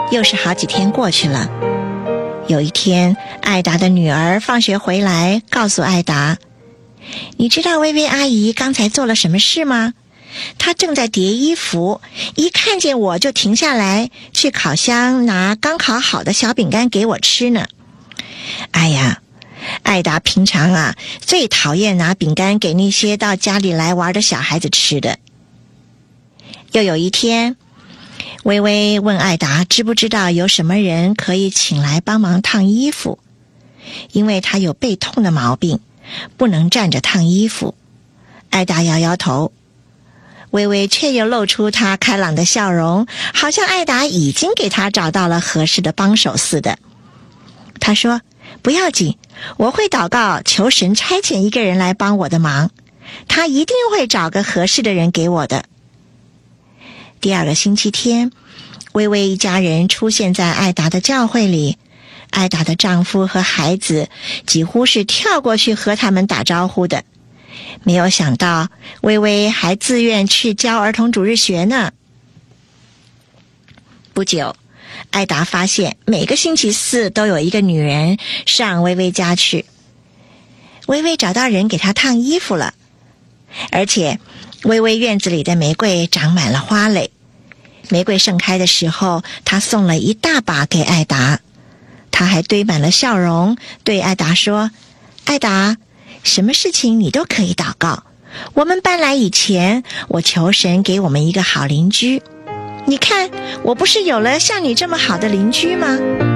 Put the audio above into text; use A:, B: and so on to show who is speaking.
A: 又是好几天过去了。有一天，艾达的女儿放学回来，告诉艾达：“你知道薇薇阿姨刚才做了什么事吗？她正在叠衣服，一看见我就停下来，去烤箱拿刚烤好的小饼干给我吃呢。”哎呀，艾达平常最讨厌拿饼干给那些到家里来玩的小孩子吃的。又有一天，薇薇问艾达知不知道有什么人可以请来帮忙烫衣服，因为她有背痛的毛病，不能站着烫衣服。艾达摇摇头，薇薇却又露出她开朗的笑容，好像艾达已经给她找到了合适的帮手似的。她说：“不要紧，我会祷告求神差遣一个人来帮我的忙，他一定会找个合适的人给我的。”第二个星期天，薇薇一家人出现在艾达的教会里，艾达的丈夫和孩子几乎是跳过去和他们打招呼的。没有想到，薇薇还自愿去教儿童主日学呢。不久，艾达发现每个星期四都有一个女人上薇薇家去。薇薇找到人给她烫衣服了，而且薇薇院子里的玫瑰长满了花蕾。玫瑰盛开的时候，她送了一大把给艾达。她还堆满了笑容，对艾达说：“艾达，什么事情你都可以祷告。我们搬来以前，我求神给我们一个好邻居。你看，我不是有了像你这么好的邻居吗？”